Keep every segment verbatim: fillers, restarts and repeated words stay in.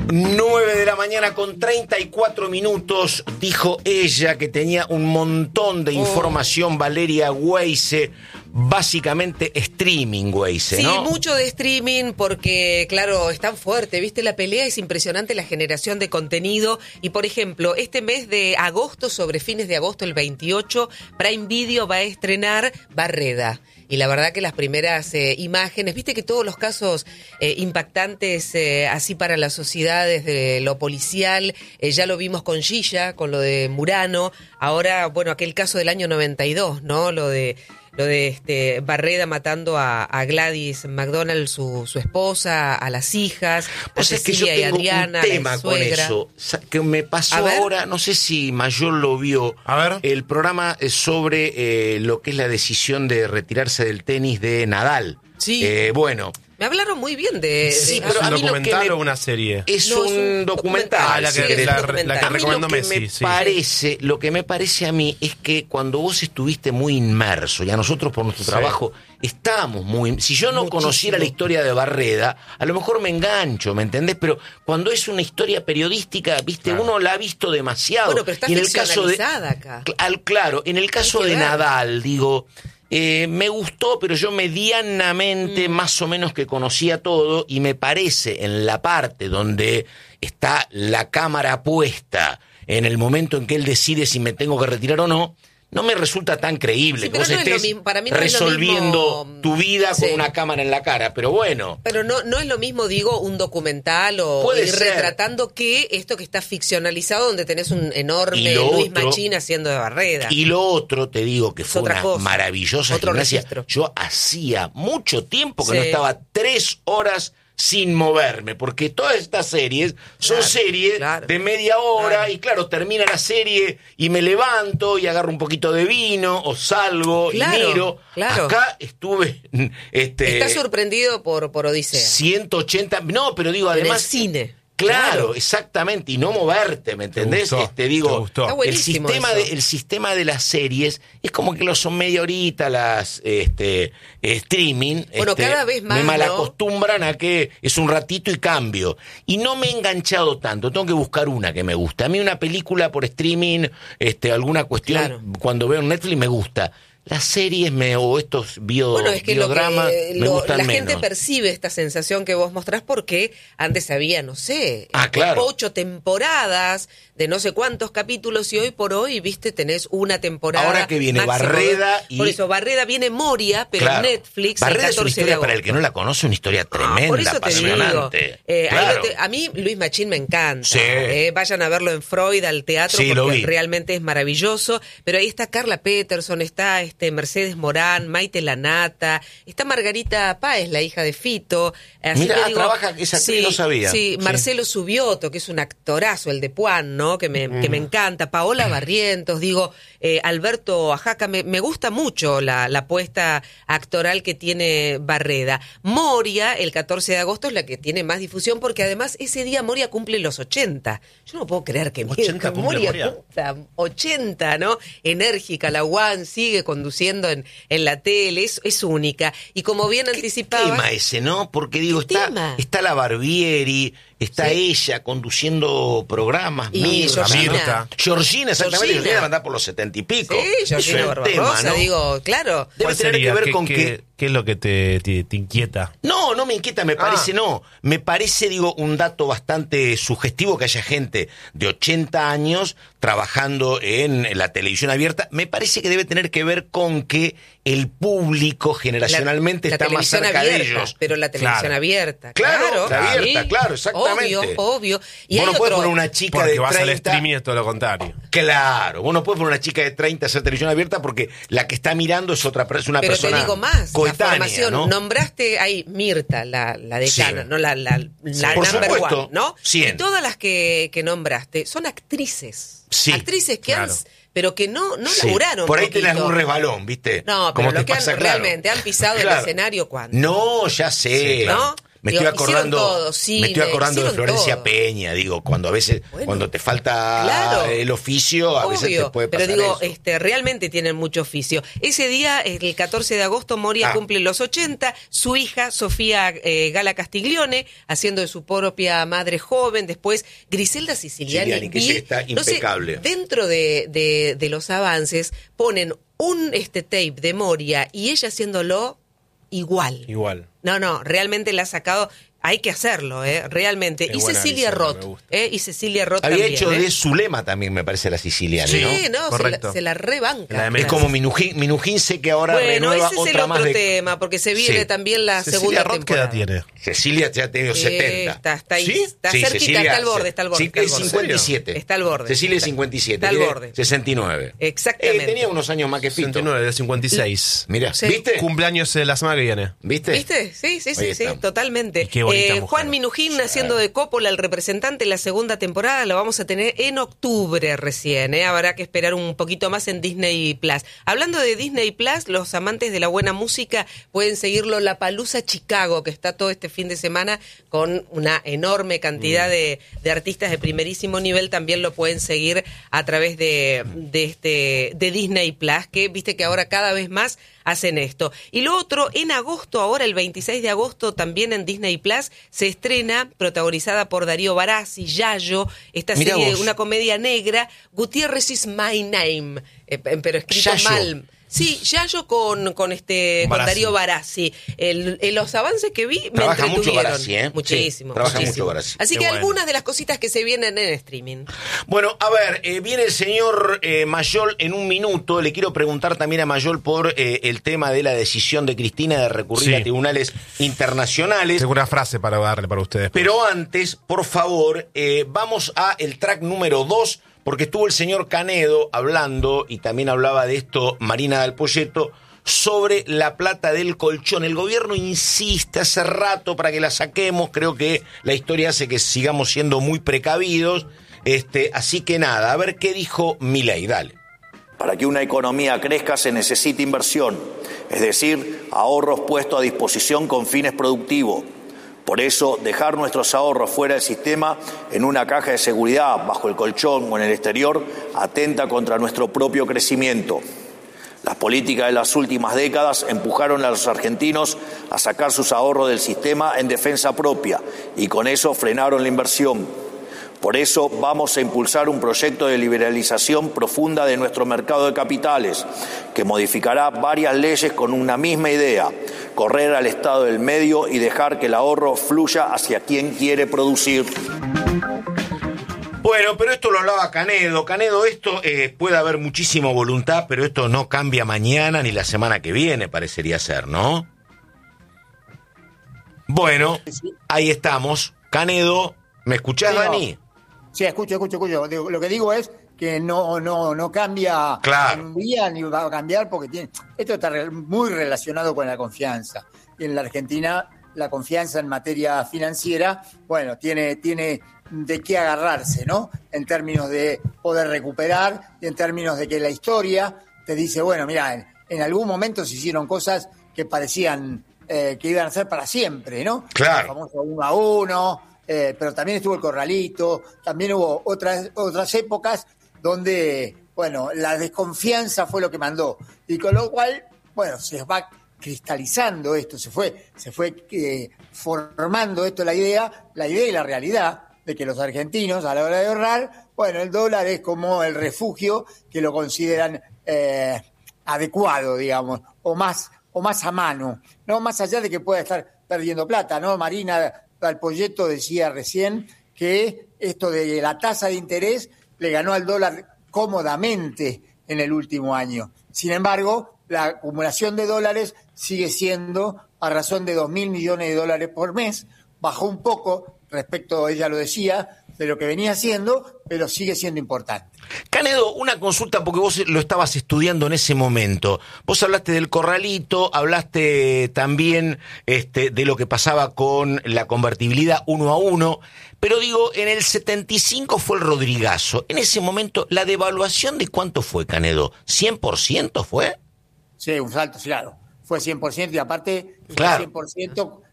nueve de la mañana con treinta y cuatro minutos, dijo ella que tenía un montón de información, oh. Valeria Weise, básicamente streaming, Weise, ¿no? Sí, mucho de streaming porque, claro, es tan fuerte, ¿viste? La pelea es impresionante, la generación de contenido. Y, por ejemplo, este mes de agosto, sobre fines de agosto, el veintiocho, Prime Video va a estrenar Barreda. Y la verdad que las primeras eh, imágenes, viste que todos los casos eh, impactantes eh, así para la sociedad desde lo policial, eh, ya lo vimos con Gilla, con lo de Murano, ahora, bueno, aquel caso del año noventa y dos, ¿no? Lo de lo de este Barreda matando a, a Gladys McDonald, su, su esposa, a las hijas, pues a es que Cecilia yo tengo y Adriana, un tema la con suegra. eso, que me pasó ahora, no sé si Mayol lo vio, a ver. El programa sobre eh, lo que es la decisión de retirarse del tenis de Nadal. Sí. Eh, bueno. Me hablaron muy bien de... Sí, de pero ¿Es a un mí documental lo que me, o una serie? Es, no, un, es un documental. Ah, la que, sí, la, documental. la que a mí recomendó lo que Messi. me Sí. parece, lo que me parece a mí es que cuando vos estuviste muy inmerso, y a nosotros por nuestro Sí. trabajo estábamos muy... Si yo no Muchísimo. conociera la historia de Barreda, a lo mejor me engancho, ¿me entendés? Pero cuando es una historia periodística, viste, Claro. uno la ha visto demasiado. Bueno, pero está y en el caso de, ficcionalizada acá. Cl- Claro, en el caso Hay que de ver. Nadal, digo... Eh, me gustó, pero yo medianamente Mm. más o menos que conocía todo, y me parece en la parte donde está la cámara puesta en el momento en que él decide si me tengo que retirar o no, no me resulta tan creíble Sí, que pero vos no es lo estés mismo, para mí no es lo resolviendo mismo. tu vida Sí. con una cámara en la cara, pero bueno. Pero no, no es lo mismo, digo, un documental o Puede ir ser. retratando que esto que está ficcionalizado, donde tenés un Y enorme lo Luis otro- Machín haciendo de Barreda. Y lo otro, te digo que Es fue otra una cosa. maravillosa Otro gimnasia. registro. Yo hacía mucho tiempo que Sí. no estaba tres horas sin moverme, porque todas estas series son Claro, series claro. de media hora, Claro. y claro, termina la serie y me levanto y agarro un poquito de vino o salgo Claro, y miro. claro. Acá estuve este Estás sorprendido por, por Odisea. ciento ochenta, no, pero digo, En el además cine. Claro, Claro. exactamente, y no moverte, ¿me entendés? gustó, este te digo, gustó. Está el buenísimo sistema eso. de el sistema de las series es como que lo son media horita las este eh, streaming. Bueno, este, cada vez más, me ¿no? malacostumbran a que es un ratito y cambio. Y no me he enganchado tanto, tengo que buscar una que me gusta. A mí una película por streaming, este alguna cuestión, Claro. cuando veo en Netflix me gusta. Las series me, o estos bio, Bueno, es que, lo biodramas que me lo- gustan la menos. gente percibe esta sensación que vos mostrás porque antes había, no sé, Ah, claro. ocho temporadas de no sé cuántos capítulos y hoy por hoy, viste, tenés una temporada. Ahora que viene máximo Barreda dos. y- Por eso, Barreda viene Moria, pero Claro. Netflix Barreda el es una catorce de historia, agosto. para el que no la conoce, una historia tremenda, Ah, por eso te digo, apasionante. eh, ahí Claro. lo te- a mí Luis Machín me encanta. Sí. eh, vayan a verlo en Freud, al teatro, Sí, lo porque vi. realmente es maravilloso. Pero ahí está Carla Peterson, está este Mercedes Morán, Maite Lanata, está Margarita Páez, la hija de Fito. Así Mirá, que digo, trabaja, esa actriz no sabía. Sí, Sí. Marcelo Subioto, que es un actorazo, el de Puan, ¿no? Que me, que me encanta. Paola Barrientos, digo, eh, Alberto Ajaca, me, me gusta mucho la, la apuesta actoral que tiene Barreda. Moria, el catorce de agosto, es la que tiene más difusión, porque además ese día Moria cumple los ochenta. Yo no puedo creer que ochenta cumple Moria. cumpla ochenta, ¿no? Enérgica, la One sigue conduciendo en, en la tele, es, es única. Y como bien ¿Qué anticipaba... tema ese, ¿no? Porque digo, ¿Qué está, tema? está la Barbieri, está Sí. ella conduciendo programas. Y Mirta, Georgina. ¿no? Georgina, exactamente. Georgina. Georgina debe andar por los setenta y pico. Sí, Es Georgina un Barbarosa, tema, ¿no? digo, claro. Debe ¿Cuál tener sería? que ver ¿Qué, con qué- que... qué es lo que te, te, te inquieta? No, no me inquieta, me parece Ah. no. Me parece, digo, un dato bastante sugestivo que haya gente de ochenta años trabajando en la televisión abierta. Me parece que debe tener que ver con que el público generacionalmente la está más televisión cerca abierta, de ellos. pero la televisión Claro. abierta. Claro, Claro, la abierta, sí. claro, exactamente. Obvio, obvio. Y Vos hay no podés otro- poner una chica Porque de vas al treinta... streaming y es todo lo contrario. Claro, vos no puedes poner una chica de treinta a hacer televisión abierta porque la que está mirando es otra persona, una Pero persona te digo más, coetánea, la formación, ¿no? nombraste ahí Mirta, la, la decana, Sí. ¿no? La, la, la Por number supuesto, one, ¿no? cien. Y todas las que, que nombraste son actrices. Sí, actrices que claro. han, pero que no, no Sí. laburaron Por ahí poquito. tenés un resbalón, ¿viste? No, pero Como lo te que han, pasa, claro. realmente han pisado Claro. el escenario cuando. No, ya sé. Sí, ¿no? Me Digo, estoy acordando, todo, cine, me estoy acordando de Florencia todo. Peña, digo, cuando a veces, bueno, cuando te falta claro, el oficio, a obvio, veces te puede pasar pero digo, eso. este, realmente tienen mucho oficio. Ese día, el catorce de agosto, Moria Ah. cumple los ochenta, su hija, Sofía eh, Gala Castiglione, haciendo de su propia madre joven, después Griselda Siciliani, Siciliani, que vi- sí está no sé, impecable. dentro de, de, de los avances, ponen un este tape de Moria y ella haciéndolo igual. Igual. No, no, realmente la ha sacado. Hay que hacerlo, ¿eh? Realmente. Qué Y buena Cecilia Griselda, me Roth, gusta. ¿eh? Y Cecilia Roth Había también, hecho ¿eh? de Zulema también, me parece, la siciliana, Sí, ¿no? no, se la, Correcto. se la rebanca. La de Es Messi. como Minujín, Minujín sé que ahora Bueno, renueva ese es el otra otro más de... tema, porque se viene Sí. también la Cecilia segunda Roth, ¿qué edad temporada. tiene? Cecilia ya ha tenido Eh, setenta. Está, está ahí, ¿Sí? está Sí, cerquita, Cecilia, está al borde, sí. está al borde. Sí, está al es borde. cincuenta y siete. Está al borde. Cecilia es cincuenta y siete. Está al tiene borde. sesenta y nueve. Exactamente. Eh, tenía unos años más que Fito. sesenta y nueve, de cincuenta y seis. Mira, Sí. ¿viste? Cumpleaños eh, la semana que viene. ¿Viste? ¿Viste? Sí, sí, sí, Ahí sí, está. totalmente. Y qué bonita Eh, mujer. Juan Minujín haciendo de Coppola el representante en la segunda temporada, lo vamos a tener en octubre recién, ¿eh? Habrá que esperar un poquito más en Disney Plus. Hablando de Disney Plus, los amantes de la buena música pueden seguirlo Lollapalooza Chicago, que está todo este fin de semana con una enorme cantidad Mm. de, de artistas de primerísimo nivel. También lo pueden seguir a través de, de este de Disney Plus, que viste que ahora cada vez más hacen esto. Y lo otro, en agosto, ahora el veintiséis de agosto, también en Disney Plus, se estrena, protagonizada por Darío Barassi, Yayo, esta Mirá serie, vos. una comedia negra, Gutiérrez is my name, eh, pero escrito Yayo. mal. Sí, Yayo con, con este con Barassi. Darío Barassi. El, en los avances que vi me Trabaja mucho entretuvieron. Barassi, ¿eh? Muchísimo. Sí, trabaja muchísimo. mucho Barassi. Así Qué que bueno. algunas de las cositas que se vienen en streaming. Bueno, a ver, eh, viene el señor eh, Mayol en un minuto. Le quiero preguntar también a Mayol por eh, el tema de la decisión de Cristina de recurrir Sí. a tribunales internacionales. Tengo una frase para darle para ustedes. Pero antes, por favor, eh, vamos a el track número dos, porque estuvo el señor Canedo hablando, y también hablaba de esto Marina Dal Poyetto, sobre la plata del colchón. El gobierno insiste hace rato para que la saquemos. Creo que la historia hace que sigamos siendo muy precavidos. Este, así que nada, a ver qué dijo Milei. Dale. Para que una economía crezca se necesita inversión, es decir, ahorros puestos a disposición con fines productivos. Por eso, dejar nuestros ahorros fuera del sistema, en una caja de seguridad, bajo el colchón o en el exterior, atenta contra nuestro propio crecimiento. Las políticas de las últimas décadas empujaron a los argentinos a sacar sus ahorros del sistema en defensa propia y con eso frenaron la inversión. Por eso vamos a impulsar un proyecto de liberalización profunda de nuestro mercado de capitales, que modificará varias leyes con una misma idea: correr al Estado del medio y dejar que el ahorro fluya hacia quien quiere producir. Bueno, pero esto lo hablaba Canedo. Canedo, esto eh, puede haber muchísima voluntad, pero esto no cambia mañana ni la semana que viene, parecería ser, ¿no? Bueno, ahí estamos. Canedo, ¿me escuchás, Sí, no. Dani? Sí, escucho, escucho, escucho. Digo, lo que digo es que no, no, no cambia Claro. en un día ni va a cambiar porque tiene, esto está re- muy relacionado con la confianza. Y en la Argentina la confianza en materia financiera, bueno, tiene, tiene de qué agarrarse, ¿no? En términos de poder recuperar y en términos de que la historia te dice, bueno, mira, en, en algún momento se hicieron cosas que parecían eh, que iban a ser para siempre, ¿no? Claro. El famoso uno a uno. Eh, pero también estuvo el corralito, también hubo otras otras épocas donde, bueno, la desconfianza fue lo que mandó, y con lo cual, bueno, se va cristalizando esto, se fue, se fue eh, formando esto, la idea, la idea y la realidad de que los argentinos a la hora de ahorrar, bueno, el dólar es como el refugio que lo consideran eh, adecuado, digamos, o más, o más a mano, no más allá de que pueda estar perdiendo plata, ¿no? Marina Dal Poyetto decía recién que esto de la tasa de interés le ganó al dólar cómodamente en el último año. Sin embargo, la acumulación de dólares sigue siendo a razón de dos mil millones de dólares por mes. Bajó un poco respecto, ella lo decía, de lo que venía haciendo, pero sigue siendo importante. Canedo, una consulta porque vos lo estabas estudiando en ese momento. Vos hablaste del corralito, hablaste también este, de lo que pasaba con la convertibilidad uno a uno, pero digo, en el setenta y cinco fue el Rodrigazo. En ese momento, ¿la devaluación de cuánto fue, Canedo? ¿cien por ciento fue? Sí, un salto, claro. Fue cien por ciento y aparte, Claro. cien por ciento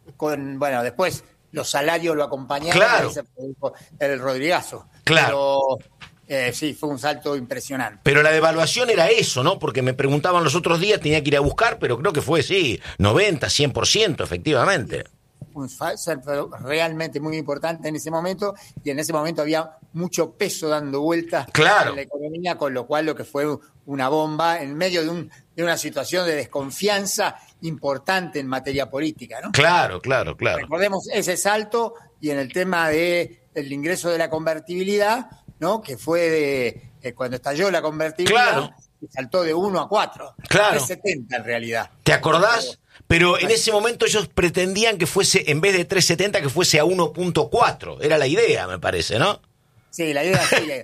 con, bueno, después los salarios lo acompañaron, Claro. y se produjo el Rodrigazo. Claro. Pero eh, sí, fue un salto impresionante. Pero la devaluación era eso, ¿no? Porque me preguntaban los otros días, tenía que ir a buscar, pero creo que fue, sí, noventa, cien por ciento, efectivamente. Un salto realmente muy importante en ese momento, y en ese momento había mucho peso dando vueltas Claro. en la economía, con lo cual lo que fue una bomba en medio de, un, de una situación de desconfianza importante en materia política, ¿no? Claro, claro, claro. Recordemos ese salto, y en el tema de el ingreso de la convertibilidad, ¿no? Que fue de eh, cuando estalló la convertibilidad, Claro. saltó de uno a cuatro, Claro. tres setenta en realidad. ¿Te acordás? Pero en ese momento ellos pretendían que fuese, en vez de tres setenta, que fuese a uno punto cuatro. Era la idea, me parece, ¿no? Sí, la idea sigue.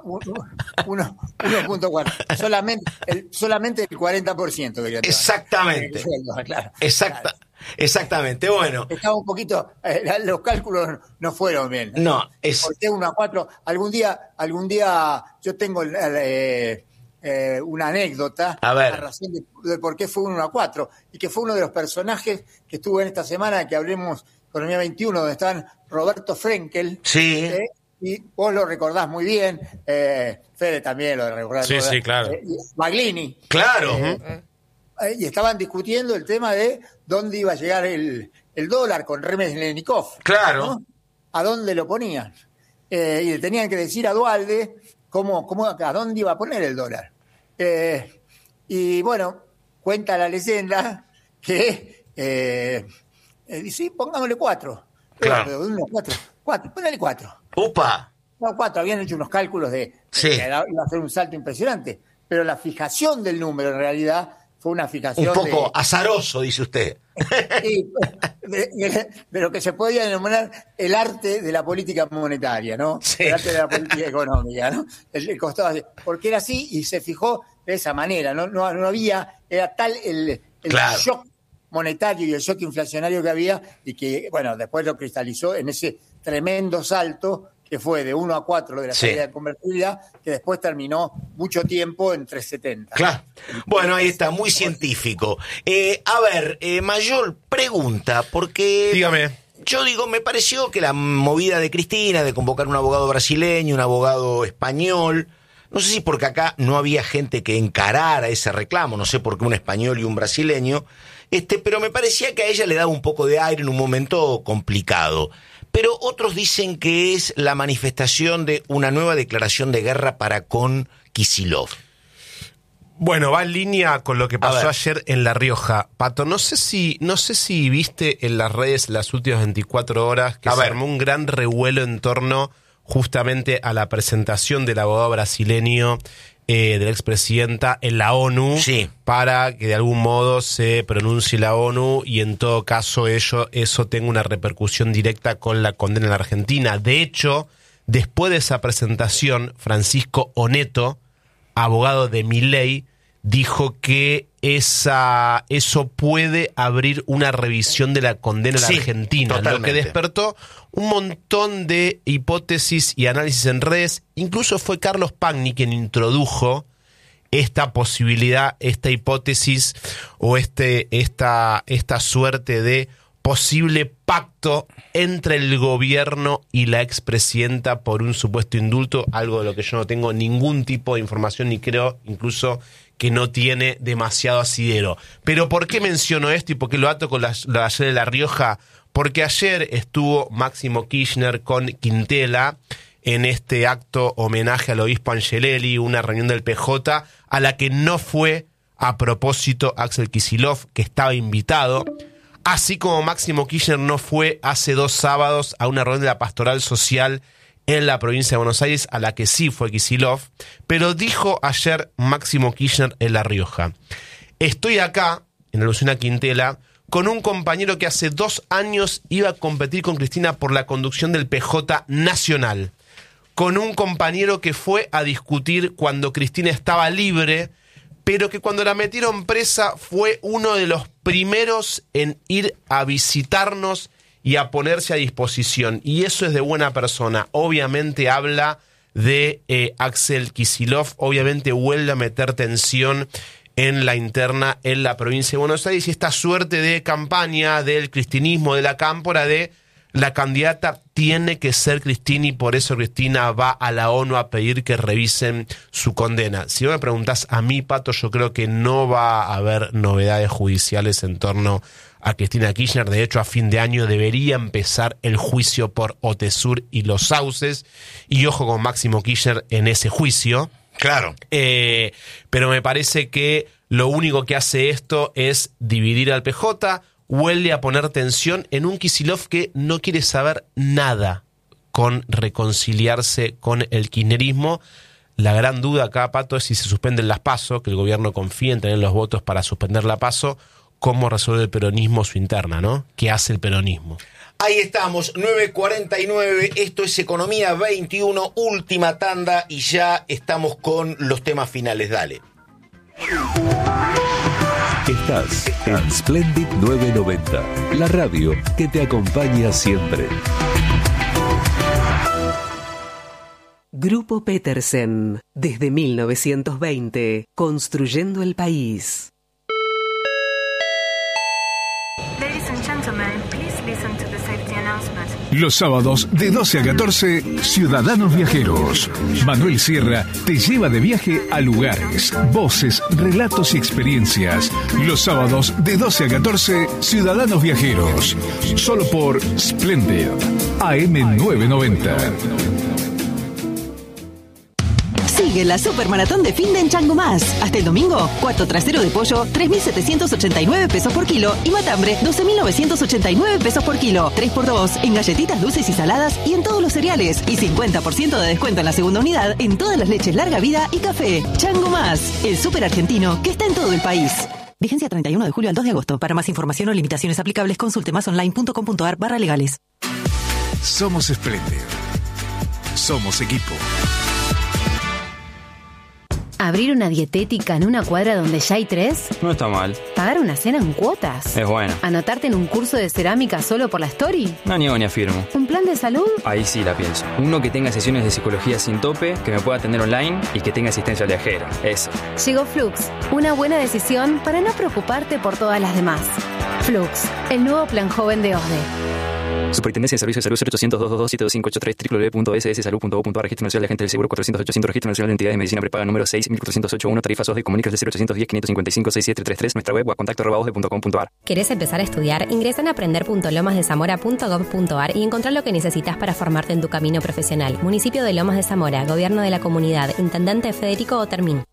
uno punto cuatro. Solamente el, solamente el cuarenta por ciento. Quería tomar. Exactamente. Claro, Exacta, claro. Exactamente, bueno. Estaba un poquito, eh, los cálculos no fueron bien. No, es... ¿Por qué uno a cuatro? Algún día, algún día yo tengo eh, eh, una anécdota, a ver. la razón de, de por qué fue uno a cuatro, y que fue uno de los personajes que estuvo en esta semana, que hablemos Economía veintiuno, donde estaban Roberto Frenkel. Sí. Eh, y vos lo recordás muy bien, eh, Fede también lo recordás. Sí, sí, claro. Eh, Maglini. Claro. Eh, eh, y estaban discutiendo el tema de dónde iba a llegar el, el dólar con Remeslenikov. Claro. ¿No? ¿A dónde lo ponían? Eh, y le tenían que decir a Duhalde cómo, cómo, a dónde iba a poner el dólar. Eh, y bueno, cuenta la leyenda que eh, eh, dice, sí, pongámosle cuatro. Claro. Pero, pero, cuatro, cuatro, ponle cuatro. Upa. No, cuatro, habían hecho unos cálculos de Sí. que iba a ser un salto impresionante, pero la fijación del número en realidad fue una fijación Un poco de, azaroso, dice usted. sí, de, de- de lo que se podía denominar el arte de la política monetaria, ¿no? Sí. El arte de la política económica, ¿no? El, el costado así, porque era así y se fijó de esa manera, no, no, no había, era tal el, el Claro. shock monetario y el shock inflacionario que había, y que, bueno, después lo cristalizó en ese tremendo salto que fue de uno a cuatro de la Sí. salida de convertibilidad, que después terminó mucho tiempo en tres setenta. Claro. Bueno, ahí está, muy científico. Eh, a ver, eh, Mayol, pregunta, porque... Dígame. Yo digo, me pareció que la movida de Cristina, de convocar un abogado brasileño, un abogado español, no sé si porque acá no había gente que encarara ese reclamo, no sé por qué un español y un brasileño, este, pero me parecía que a ella le daba un poco de aire en un momento complicado. Pero otros dicen que es la manifestación de una nueva declaración de guerra para con Kicillof. Bueno, va en línea con lo que A pasó ver. ayer en La Rioja. Pato, no sé si, no sé si viste en las redes las últimas veinticuatro horas que A se ver. armó un gran revuelo en torno justamente a la presentación del abogado brasileño eh, de la expresidenta en la ONU, Sí. para que de algún modo se pronuncie la ONU y en todo caso ello, eso tenga una repercusión directa con la condena en la Argentina. De hecho, después de esa presentación, Francisco Oneto, abogado de Milei, dijo que esa eso puede abrir una revisión de la condena en la Sí, Argentina, lo que totalmente. despertó un montón de hipótesis y análisis en redes. Incluso fue Carlos Pagni quien introdujo esta posibilidad, esta hipótesis o este esta esta suerte de posible pacto entre el gobierno y la expresidenta por un supuesto indulto, algo de lo que yo no tengo ningún tipo de información ni creo incluso que no tiene demasiado asidero. Pero ¿por qué menciono esto y por qué lo ato con la, lo de ayer de La Rioja? Porque ayer estuvo Máximo Kirchner con Quintela en este acto homenaje al obispo Angelelli, una reunión del P J, a la que no fue a propósito Axel Kicillof, que estaba invitado, así como Máximo Kirchner no fue hace dos sábados a una reunión de la Pastoral Social en la provincia de Buenos Aires, a la que sí fue Kicillof, pero dijo ayer Máximo Kirchner en La Rioja: estoy acá, en alusión a Quintela, con un compañero que hace dos años iba a competir con Cristina por la conducción del P J nacional, con un compañero que fue a discutir cuando Cristina estaba libre, pero que cuando la metieron presa fue uno de los primeros en ir a visitarnos y a ponerse a disposición. Y eso es de buena persona. Obviamente habla de eh, Axel Kicillof, obviamente vuelve a meter tensión en la interna en la provincia de Buenos Aires, y esta suerte de campaña del cristinismo, de la cámpora, de la candidata tiene que ser Cristina y por eso Cristina va a la ONU a pedir que revisen su condena. Si vos me preguntás a mí, Pato, yo creo que no va a haber novedades judiciales en torno a Cristina Kirchner. De hecho, a fin de año debería empezar el juicio por Otesur y Los Sauces, y ojo con Máximo Kirchner en ese juicio. Claro. Eh, pero me parece que lo único que hace esto es dividir al P J, huele a poner tensión en un Kicillof que no quiere saber nada con reconciliarse con el kirchnerismo. La gran duda acá, Pato, es si se suspenden las PASO, que el gobierno confía en tener los votos para suspender la PASO, cómo resuelve el peronismo su interna, ¿no? ¿Qué hace el peronismo? Ahí estamos, nueve cuarenta y nueve, esto es Economía veintiuno, última tanda y ya estamos con los temas finales. Dale. Estás en Splendid novecientos noventa, la radio que te acompaña siempre. Grupo Petersen, desde mil novecientos veinte, construyendo el país. Ladies and gentlemen, please listen to the safety announcement. Los sábados de doce a catorce, Ciudadanos Viajeros. Manuel Sierra te lleva de viaje a lugares, voces, relatos y experiencias. Los sábados de doce a catorce, Ciudadanos Viajeros. Solo por Splendid, A M novecientos noventa. Sigue la supermaratón de fin de en Chango Más. Hasta el domingo, cuarto trasero de pollo, tres mil setecientos ochenta y nueve pesos por kilo. Y matambre, doce mil novecientos ochenta y nueve pesos por kilo. tres por dos en galletitas dulces y saladas y en todos los cereales. Y cincuenta por ciento de descuento en la segunda unidad en todas las leches larga vida y café. Chango Más, el súper argentino que está en todo el país. Vigencia treinta y uno de julio al dos de agosto. Para más información o limitaciones aplicables, consulte masonline.com.ar barra legales. Somos Splendid. Somos equipo. ¿Abrir una dietética en una cuadra donde ya hay tres? No está mal. ¿Pagar una cena en cuotas? Es bueno. ¿Anotarte en un curso de cerámica solo por la story? No niego ni afirmo. ¿Un plan de salud? Ahí sí la pienso. Uno que tenga sesiones de psicología sin tope, que me pueda atender online y que tenga asistencia viajera. Eso. Llegó Flux, una buena decisión para no preocuparte por todas las demás. Flux, el nuevo plan joven de O S D E. Superintendencia de Servicios de Salud cero ochocientos, doscientos veintidós, siete dos cinco ocho tres, doble u doble u doble u punto s s salud punto gov punto a r, Registro Nacional de Agentes del Seguro cuatrocientos ochocientos, Registro Nacional de Entidades de Medicina Prepaga número seis mil cuatrocientos ochenta y uno, tarifas O S D E, comunicas de cero ochocientos diez, quinientos cincuenta y cinco, sesenta y siete treinta y tres, nuestra web o a contacto arroba osde punto com punto a r. ¿Querés empezar a estudiar? Ingresa en aprender punto lomas de zamora punto gov punto a r y encontrar lo que necesitas para formarte en tu camino profesional. Municipio de Lomas de Zamora, Gobierno de la Comunidad, Intendente Federico Otermín.